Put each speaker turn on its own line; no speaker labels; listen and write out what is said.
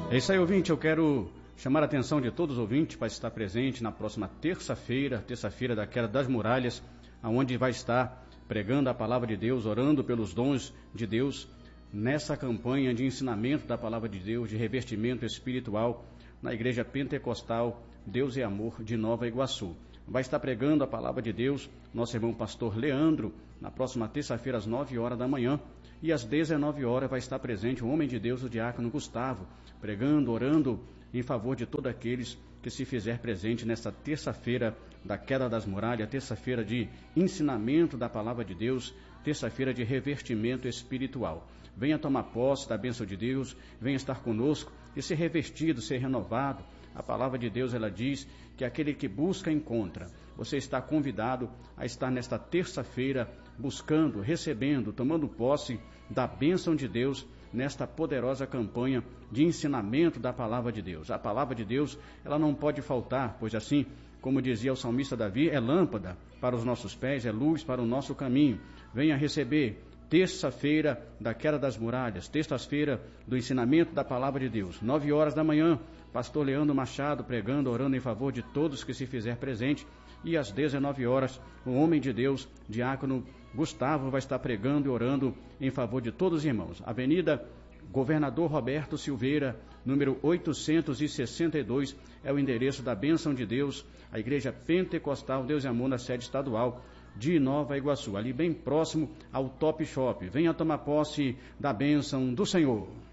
É isso aí, ouvinte. Eu quero chamar a atenção de todos os ouvintes para estar presente na próxima terça-feira da Queda das Muralhas, onde vai estar pregando a palavra de Deus, orando pelos dons de Deus, nessa campanha de ensinamento da palavra de Deus, de revestimento espiritual, na Igreja Pentecostal Deus e Amor de Nova Iguaçu. Vai estar pregando a palavra de Deus nosso irmão pastor Leandro, na próxima terça-feira às 9 horas da manhã, e às 19 horas vai estar presente o homem de Deus, o diácono Gustavo, pregando, orando em favor de todos aqueles que se fizer presente nesta terça-feira da Queda das Muralhas, terça-feira de ensinamento da palavra de Deus, terça-feira de revestimento espiritual. Venha tomar posse da bênção de Deus, venha estar conosco e ser revestido, ser renovado. A palavra de Deus, ela diz que aquele que busca, encontra. Você está convidado a estar nesta terça-feira buscando, recebendo, tomando posse da bênção de Deus nesta poderosa campanha de ensinamento da palavra de Deus. A palavra de Deus, ela não pode faltar, pois assim, como dizia o salmista Davi, é lâmpada para os nossos pés, é luz para o nosso caminho. Venha receber terça-feira da Queda das Muralhas, terça-feira do ensinamento da palavra de Deus, 9 horas da manhã, pastor Leandro Machado pregando, orando em favor de todos que se fizer presente, e às 19 horas, o homem de Deus, diácono Gustavo, vai estar pregando e orando em favor de todos os irmãos. Avenida Governador Roberto Silveira, número 862, é o endereço da bênção de Deus, a Igreja Pentecostal Deus e Amor, na sede estadual de Nova Iguaçu, ali bem próximo ao Top Shop. Venha tomar posse da bênção do Senhor.